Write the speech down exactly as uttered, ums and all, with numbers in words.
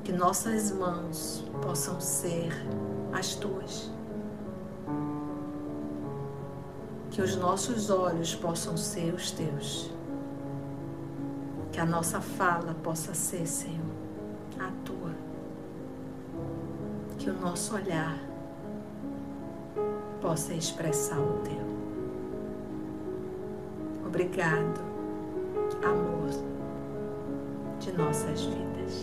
Que nossas mãos possam ser as tuas. Que os nossos olhos possam ser os teus. Que a nossa fala possa ser, Senhor, a tua. Que o nosso olhar possa expressar o teu. Obrigado, amor de nossas vidas.